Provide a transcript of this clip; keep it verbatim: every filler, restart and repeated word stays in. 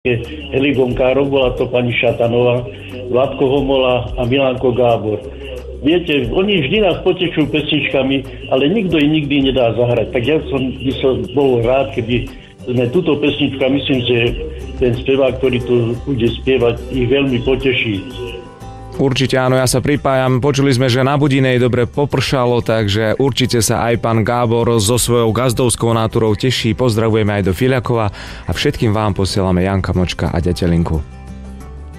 heligonkárov, bola to pani Šatanová, Vládko Homola a Milanko Gábor. Viete, oni vždy nás potešujú pesničkami, ale nikto ich nikdy nedá zahrať. Tak ja som, by som bol rád, keby sme túto pesničku, myslím, že ten spevák, ktorý tu bude spievať, ich veľmi poteší. Určite áno, ja sa pripájam. Počuli sme, že na Budinej dobre popršalo, takže určite sa aj pán Gábor so svojou gazdovskou náturou teší. Pozdravujeme aj do Filiakova a všetkým vám posielame Janka Močka a Ďatelinku.